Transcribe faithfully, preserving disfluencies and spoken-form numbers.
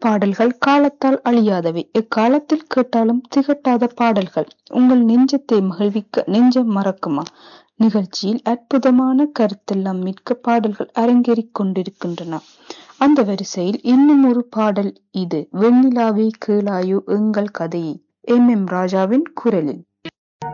பாடல்கள் காலத்தால் அழியாதவை, எக்காலத்தில் கேட்டாலும் திகட்டாத பாடல்கள். உங்கள் நெஞ்சத்தை மகிழ்விக்க நெஞ்சம் மறக்குமா நிகழ்ச்சியில் அற்புதமான கருத்தெல்லாம் மிக்க பாடல்கள் அரங்கேறிக் கொண்டிருக்கின்றன. அந்த வரிசையில் இன்னும் ஒரு பாடல் இது. வெண்ணிலாவே கேளாயோ எங்கள் கதையை, எம் எம் ராஜாவின் குரலில்.